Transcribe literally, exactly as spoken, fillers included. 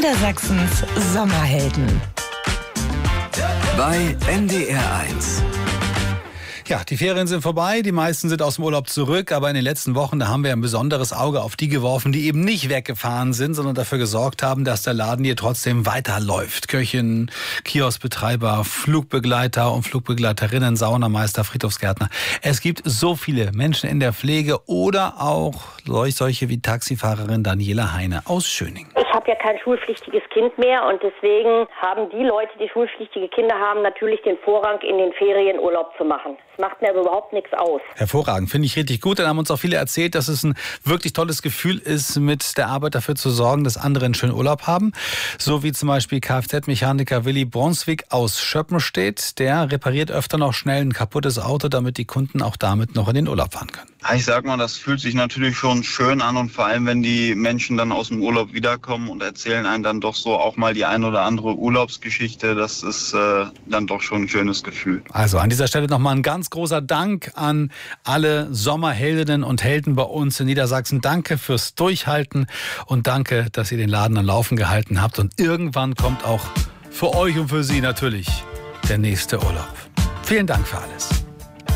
Niedersachsens Sommerhelden. Bei N D R eins. Ja, die Ferien sind vorbei, die meisten sind aus dem Urlaub zurück, aber in den letzten Wochen, da haben wir ein besonderes Auge auf die geworfen, die eben nicht weggefahren sind, sondern dafür gesorgt haben, dass der Laden hier trotzdem weiterläuft. Köchin, Kioskbetreiber, Flugbegleiter und Flugbegleiterinnen, Saunameister, Friedhofsgärtner. Es gibt so viele Menschen in der Pflege oder auch solche wie Taxifahrerin Daniela Heine aus Schöning. Ich habe ja kein schulpflichtiges Kind mehr und deswegen haben die Leute, die schulpflichtige Kinder haben, natürlich den Vorrang, in den Ferien Urlaub zu machen. Das macht mir aber überhaupt nichts aus. Hervorragend, finde ich richtig gut. Dann haben uns auch viele erzählt, dass es ein wirklich tolles Gefühl ist, mit der Arbeit dafür zu sorgen, dass andere einen schönen Urlaub haben. So wie zum Beispiel Kfz-Mechaniker Willi Bronswig aus Schöppenstedt. Der repariert öfter noch schnell ein kaputtes Auto, damit die Kunden auch damit noch in den Urlaub fahren können. Ich sag mal, das fühlt sich natürlich schon schön an und vor allem, wenn die Menschen dann aus dem Urlaub wiederkommen und erzählen einem dann doch so auch mal die ein oder andere Urlaubsgeschichte, das ist äh, dann doch schon ein schönes Gefühl. Also an dieser Stelle nochmal ein ganz großer Dank an alle Sommerheldinnen und Helden bei uns in Niedersachsen. Danke fürs Durchhalten und danke, dass ihr den Laden am Laufen gehalten habt. Und irgendwann kommt auch für euch und für Sie natürlich der nächste Urlaub. Vielen Dank für alles.